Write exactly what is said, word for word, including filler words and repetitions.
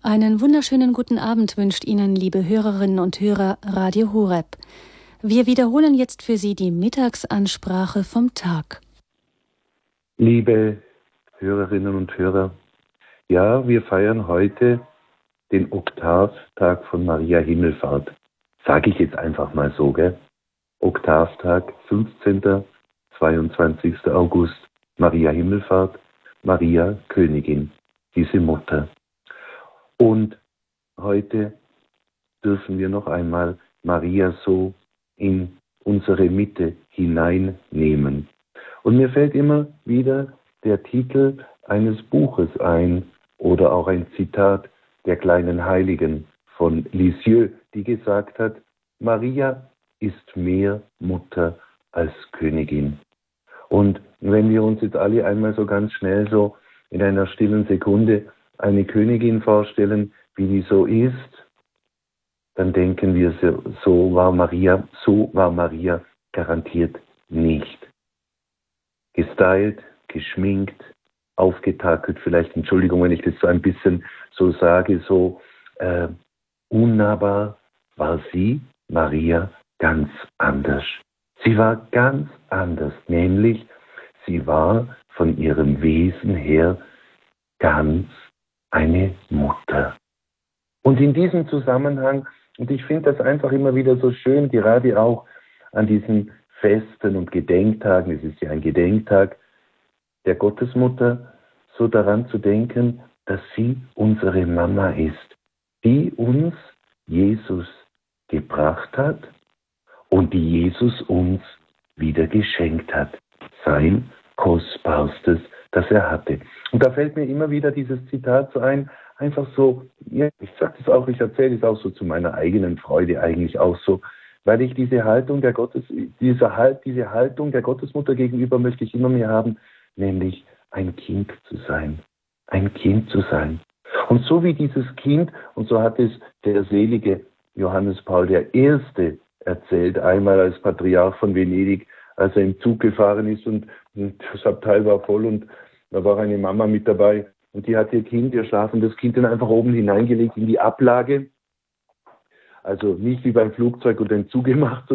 Einen wunderschönen guten Abend wünscht Ihnen, liebe Hörerinnen und Hörer, Radio Horeb. Wir wiederholen jetzt für Sie die Mittagsansprache vom Tag. Liebe Hörerinnen und Hörer, ja, wir feiern heute den Oktavtag von Maria Himmelfahrt. Sage ich jetzt einfach mal so, gell? Oktavtag, fünfzehnten bis zweiundzwanzigsten August. Maria Himmelfahrt, Maria Königin, diese Mutter. Und heute dürfen wir noch einmal Maria so in unsere Mitte hineinnehmen. Und mir fällt immer wieder der Titel eines Buches ein oder auch ein Zitat der kleinen Heiligen von Lisieux, die gesagt hat, Maria ist mehr Mutter als Königin. Und wenn wir uns jetzt alle einmal so ganz schnell so in einer stillen Sekunde eine Königin vorstellen, wie die so ist, dann denken wir, so, so war Maria, so war Maria garantiert nicht. Gestylt, geschminkt, aufgetakelt, vielleicht, Entschuldigung, wenn ich das so ein bisschen so sage, so äh, unnahbar war sie, Maria, ganz anders. Sie war ganz anders, nämlich sie war von ihrem Wesen her ganz eine Mutter. Und in diesem Zusammenhang, und ich finde das einfach immer wieder so schön, gerade auch an diesen Festen und Gedenktagen, es ist ja ein Gedenktag der Gottesmutter, so daran zu denken, dass sie unsere Mama ist, die uns Jesus gebracht hat und die Jesus uns wieder geschenkt hat, sein Kostbarstes, das er hatte. Und da fällt mir immer wieder dieses Zitat so ein, einfach so, ja, ich sage es auch, ich erzähle es auch so zu meiner eigenen Freude eigentlich auch so, weil ich diese Haltung der Gottes, diese, halt, diese Haltung der Gottesmutter gegenüber möchte ich immer mehr haben, nämlich ein Kind zu sein, ein Kind zu sein. Und so wie dieses Kind, und so hat es der selige Johannes Paul der Erste erzählt, einmal als Patriarch von Venedig, als er im Zug gefahren ist und, und das Abteil war voll und da war eine Mama mit dabei und die hat ihr Kind, ihr schlafendes Kind, dann einfach oben hineingelegt in die Ablage. Also nicht wie beim Flugzeug und dann zugemacht,